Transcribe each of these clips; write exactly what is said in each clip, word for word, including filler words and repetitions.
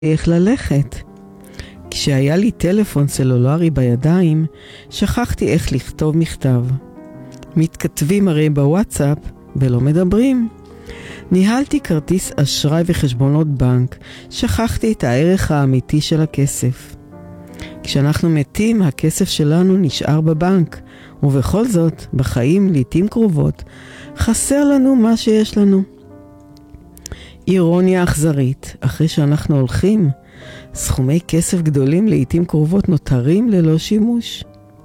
איך ללכת. כשהיה לי טלפון סלולרי בידיים, שכחתי איך לכתוב מכתב. מתכתבים הרי בוואטסאפ ולא מדברים. ניהלתי כרטיס אשראי וחשבונות בנק, שכחתי את הערך האמיתי של הכסף. כשאנחנו מתים, הכסף שלנו נשאר בבנק, ובכל זאת, בחיים לעתים קרובות, חסר לנו מה שיש לנו. אירוניה אכזרית, אחרי שאנחנו הולכים, סכומי כסף גדולים לעתים קרובות נותרים ללא שימוש.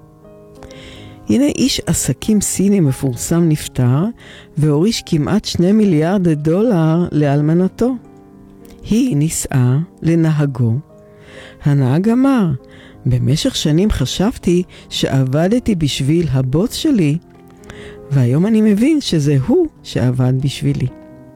הנה איש עסקים סיני מפורסם נפטר, והוריש כמעט שני מיליארד דולר לאלמנתו. היא נישאה לנהגו. הנהג אמר, במשך שנים חשבתי שעבדתי בשביל הבוס שלי, והיום אני מבין שזה הוא שעבד בשבילי.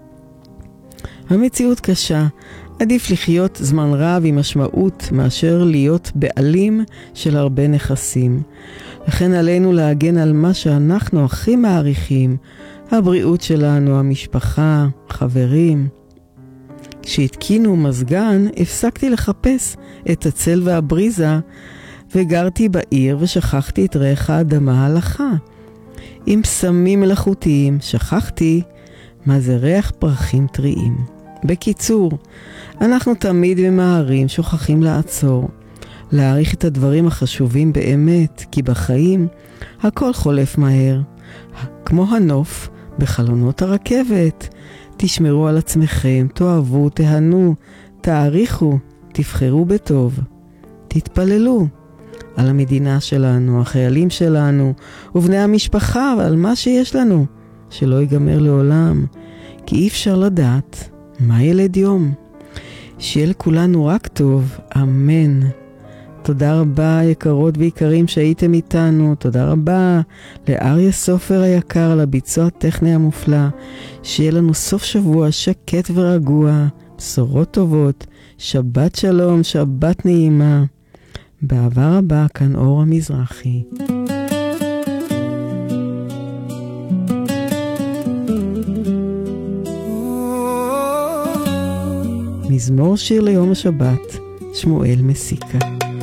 המציאות קשה, עדיף לחיות זמן רב עם משמעות מאשר להיות בעלים של הרבה נכסים. לכן עלינו להגן על מה שאנחנו הכי מעריכים, הבריאות שלנו, המשפחה, חברים. כשהתקינו מזגן, הפסקתי לחפש את הצל והבריזה, וגרתי בעיר ושכחתי את ריח האדמה הלכה. עם פסמים מלאכותיים שכחתי מה זה ריח פרחים טריים. בקיצור, אנחנו תמיד ממהרים, שוכחים לעצור, להעריך את הדברים החשובים באמת, כי בחיים הכל חולף מהר. כמו הנוף בחלונות הרכבת. תשמרו על עצמכם, תאהבו, תהנו, תעריכו, תבחרו בטוב. תתפללו על המדינה שלנו, החיילים שלנו, ובני המשפחה, ועל מה שיש לנו, שלא ייגמר לעולם, כי אי אפשר לדעת מה ילד יום. שיהיה לכולנו רק טוב, אמן. תודה רבה יקרות ויקרים שהייתם איתנו, תודה רבה לאריה סופר היקר על הביצוע הטכני המופלא. שיהיה לנו סוף שבוע שקט ורגוע, בשורות טובות, שבת שלום, שבת נעימה. באהבה רבה, כאן אור המזרחי. מזמור שיר ליום השבת, שמואל מסיקה.